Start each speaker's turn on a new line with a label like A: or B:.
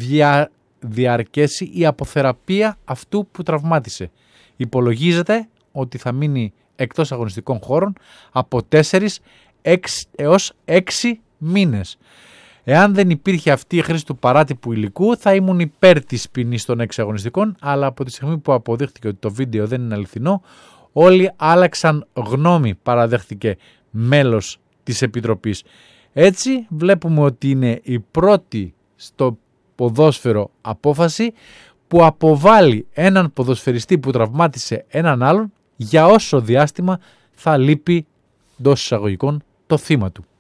A: διαρκέσει η αποθεραπεία αυτού που τραυμάτισε. Υπολογίζεται ότι θα μείνει εκτός αγωνιστικών χώρων από 4 έως 6 μήνες. Εάν δεν υπήρχε αυτή η χρήση του παράτυπου υλικού, θα ήμουν υπέρ της ποινής των 6 αγωνιστικών, αλλά από τη στιγμή που αποδείχθηκε ότι το βίντεο δεν είναι αληθινό, όλοι άλλαξαν γνώμη, παραδέχτηκε μέλος της Επιτροπής. Έτσι βλέπουμε ότι είναι η πρώτη στο ποδόσφαιρο απόφαση που αποβάλλει έναν ποδοσφαιριστή που τραυμάτισε έναν άλλον για όσο διάστημα θα λείπει εντός εισαγωγικών το θύμα του.